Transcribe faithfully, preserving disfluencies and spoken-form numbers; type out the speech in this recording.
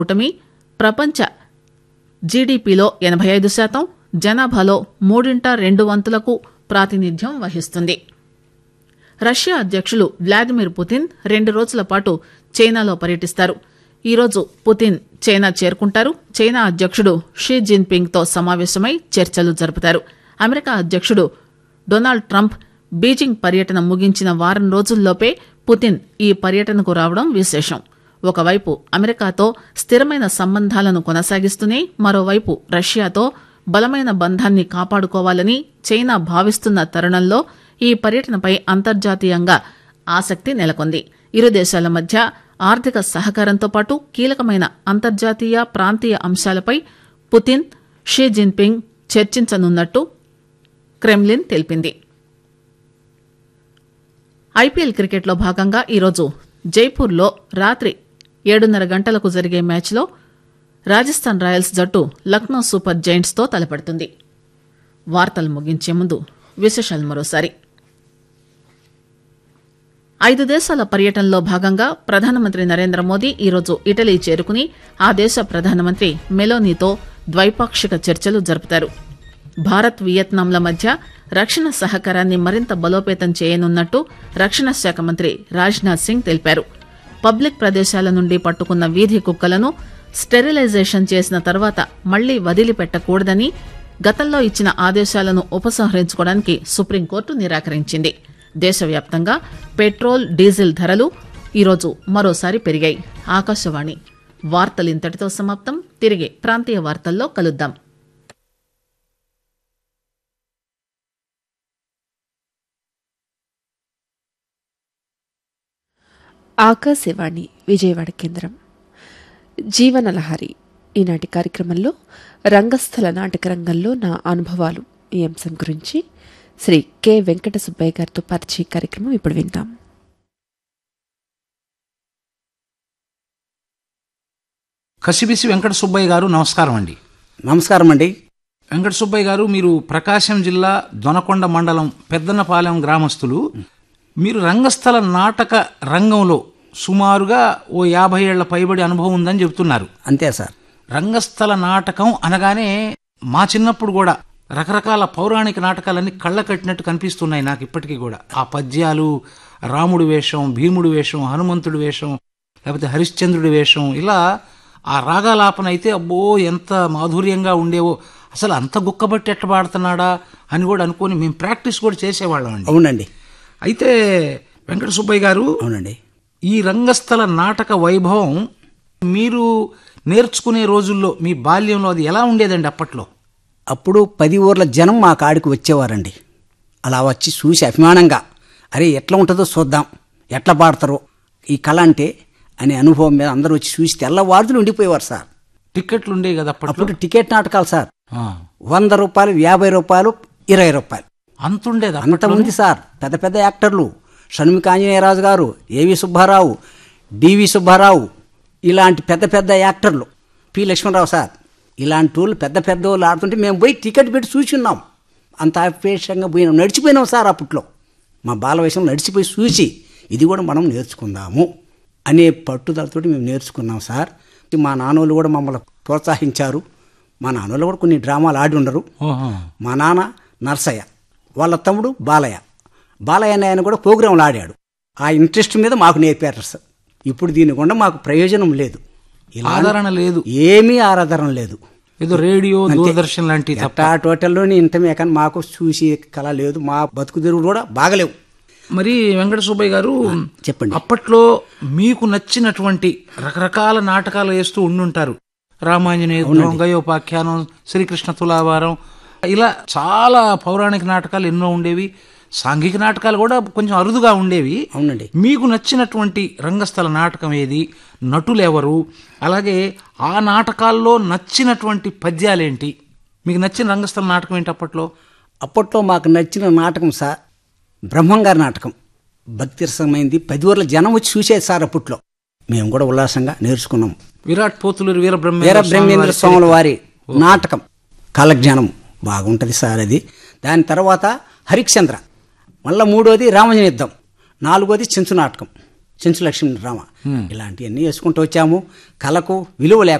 కూటమి ప్రపంచ జీడీపీలో ఎనభై ఐదు శాతం, జనాభాలో మూడింట రెండు వంతులకు ప్రాతినిధ్యం వహిస్తుంది. రష్యా అధ్యక్షులు వ్లాదిమిర్ పుతిన్ రెండు రోజుల పాటు చైనాలో పర్యటిస్తారు. ఈరోజు పుతిన్ చైనా చేరుకుంటారు. చైనా అధ్యక్షుడు షీ జిన్పింగ్ తో సమావేశమై చర్చలు జరుపుతారు. అమెరికా అధ్యక్షుడు డొనాల్డ్ ట్రంప్ బీజింగ్ పర్యటన ముగించిన వారం రోజుల్లోపే పుతిన్ ఈ పర్యటనకు రావడం విశేషం. ఒకవైపు అమెరికాతో స్థిరమైన సంబంధాలను కొనసాగిస్తూనే మరోవైపు రష్యాతో బలమైన బంధాన్ని కాపాడుకోవాలని చైనా భావిస్తున్న తరుణంలో ఈ పర్యటనపై అంతర్జాతీయంగా ఆసక్తి నెలకొంది. ఇరు దేశాల మధ్య ఆర్థిక సహకారంతో పాటు కీలకమైన అంతర్జాతీయ ప్రాంతీయ అంశాలపై పుతిన్, షీ జిన్పింగ్ చర్చించనున్నట్టు క్రెమ్లిన్ తెలిపింది. ఐపీఎల్ క్రికెట్లో భాగంగా ఈరోజు జైపూర్లో రాత్రి ఏడున్నర గంటలకు జరిగే మ్యాచ్లో రాజస్థాన్ రాయల్స్ జట్టు లక్నో సూపర్ జైంట్స్ తో తలపడుతుంది. వార్తలు ముగించే ముందు విశేషాలు మరోసారి. ఐదు దేశాల పర్యటనలో భాగంగా ప్రధానమంత్రి నరేంద్ర మోదీ ఈరోజు ఇటలీ చేరుకుని ఆ దేశ ప్రధానమంత్రి మెలోనీతో ద్వైపాక్షిక చర్చలు జరుపుతారు. భారత్ వియత్నాంల మధ్య రక్షణ సహకారాన్ని మరింత బలోపేతం చేయనున్నట్టు రక్షణ శాఖ మంత్రి రాజ్నాథ్ సింగ్ తెలిపారు. పబ్లిక్ ప్రదేశాల నుండి పట్టుకున్న వీధి కుక్కలను స్టెరిలైజేషన్ చేసిన తర్వాత మళ్లీ వదిలిపెట్టకూడదని గతంలో ఇచ్చిన ఆదేశాలను ఉపసంహరించుకోవడానికి సుప్రీంకోర్టు నిరాకరించింది. దేశవ్యాప్తంగా పెట్రోల్, డీజిల్ ధరలు ఈరోజు మరోసారి పెరిగాయి. ఆకాశవాణి వార్తలు ఇంతటితో సమాప్తం. తిరిగి ప్రాంతీయ వార్తల్లో కలుద్దాం. ఆకాశవాణి విజయవాడ కేంద్రం. జీవనలహరి ఈనాటి కార్యక్రమంలో రంగస్థల నాటక రంగంలో నా అనుభవాలు ఈ అంశం గురించి శ్రీ కె వెంకట సుబ్బయ్య గారితో పరిచయ కార్యక్రమం ఇప్పుడు విందాం. కసిబిసి వెంకట సుబ్బయ్య గారు నమస్కారం అండి. నమస్కారం అండి. వెంకట సుబ్బయ్య గారు, మీరు ప్రకాశం జిల్లా దొనకొండ మండలం పెద్దనపాలెం గ్రామస్తులు. మీరు రంగస్థల నాటక రంగంలో సుమారుగా ఓ యాభై ఏళ్ల పైబడి అనుభవం ఉందని చెబుతున్నారు. అంతే సార్. రంగస్థల నాటకం అనగానే మా చిన్నప్పుడు కూడా రకరకాల పౌరాణిక నాటకాలన్నీ కళ్ళ కట్టినట్టు కనిపిస్తున్నాయి నాకు ఇప్పటికీ కూడా. ఆ పద్యాలు, రాముడి వేషం, భీముడి వేషం, హనుమంతుడి వేషం, లేకపోతే హరిశ్చంద్రుడి వేషం, ఇలా ఆ రాగాలాపన అయితే అబ్బో ఎంత మాధుర్యంగా ఉండేవో. అసలు అంత గుక్కబట్టి ఎట్ట పాడుతున్నాడా అని కూడా అనుకుని మేము ప్రాక్టీస్ కూడా చేసేవాళ్ళం అండి. అవునండి. అయితే వెంకట సుబ్బయ్య గారు, అవునండి, ఈ రంగస్థల నాటక వైభవం మీరు నేర్చుకునే రోజుల్లో మీ బాల్యంలో అది ఎలా ఉండేదండి అప్పట్లో? అప్పుడు పది ఊర్ల జనం మా కాడికి వచ్చేవారండి. అలా వచ్చి చూసి అభిమానంగా, అరే ఎట్లా ఉంటుందో చూద్దాం, ఎట్లా పాడతారో ఈ కళ అంటే అనే అనుభవం మీద అందరూ వచ్చి చూసి తెల్లవారులు ఉండిపోయేవారు సార్. టికెట్లు ఉండేవి కదా అప్పుడు? టికెట్ నాటకాలు సార్. ఆ, వంద రూపాయలు, యాభై రూపాయలు, ఇరవై రూపాయలు అంత ఉండేది. అంత ఉంది సార్. పెద్ద పెద్ద యాక్టర్లు షణ్ముఖ ఆంజనేయరాజు గారు, ఏవి సుబ్బారావు, డివి సుబ్బారావు, ఇలాంటి పెద్ద పెద్ద యాక్టర్లు, పి లక్ష్మణరావు సార్, ఇలాంటి వాళ్ళు పెద్ద పెద్ద వాళ్ళు ఆడుతుంటే మేము పోయి టికెట్ పెట్టి చూసున్నాం. అంత ఆపేషంగా పోయినాం, నడిచిపోయినాం సార్. అప్పట్లో మా బాల వయసులో నడిచిపోయి చూసి ఇది కూడా మనం నేర్చుకుందాము అనే పట్టుదలతో మేము నేర్చుకున్నాం సార్. మా నాన్నోళ్ళు కూడా మమ్మల్ని ప్రోత్సహించారు. మా నాన్నోళ్ళు కూడా కొన్ని డ్రామాలు ఆడి ఉండరు. మా నాన్న నర్సయ్య, వాళ్ళ తమ్ముడు బాలయ్య, బాలయ్య అనే ఆయన కూడా ప్రోగ్రాంలు ఆడాడు. ఆ ఇంట్రెస్ట్ మీద మాకు నేర్పారు సార్. ఇప్పుడు దీని గుండా మాకు ప్రయోజనం లేదు, ఆదరణ లేదు, ఏమీ ఆరాధన లేదు. ఏదో రేడియో, దూరదర్శన్ లాంటి టోటల్లోనే ఇంటమే, కానీ మాకు చూసి కళ లేదు. మా బతుకు తెరువులు కూడా బాగలేవు. మరి వెంకట సుబ్బయ్య గారు చెప్పండి, అప్పట్లో మీకు నచ్చినటువంటి రకరకాల నాటకాలు వేస్తూ ఉండుంటారు. రామాంజనేయ గయోపాఖ్యానం, శ్రీకృష్ణ తులాభారం, ఇలా చాలా పౌరాణిక నాటకాలు ఎన్నో ఉండేవి. సాంఘిక నాటకాలు కూడా కొంచెం అరుదుగా ఉండేవి. అవునండి. మీకు నచ్చినటువంటి రంగస్థల నాటకం ఏది, నటులు ఎవరు, అలాగే ఆ నాటకాల్లో నచ్చినటువంటి పద్యాలేంటి? మీకు నచ్చిన రంగస్థల నాటకం ఏంటి అప్పట్లో? అప్పట్లో మాకు నచ్చిన నాటకం సార్ బ్రహ్మంగారి నాటకం. భక్తి రసమైంది. పది ఊర్ల జనం వచ్చి చూసేది సార్. అప్పట్లో మేము కూడా ఉల్లాసంగా నేర్చుకున్నాం. విరాట్ పోతులూరి వీరబ్రహ్మ వీరబ్రహ్మేంద్ర స్వాముల వారి నాటకం కాలజ్ఞానం బాగుంటుంది సార్ అది. దాని తర్వాత హరిశ్చంద్ర, మళ్ళీ మూడోది రామాంజన యుద్ధం, నాలుగోది చెంచు నాటకం. చెంచులక్ష్మి డ్రామా ఇలాంటివన్నీ వేసుకుంటూ వచ్చాము. కళకు విలువ లేక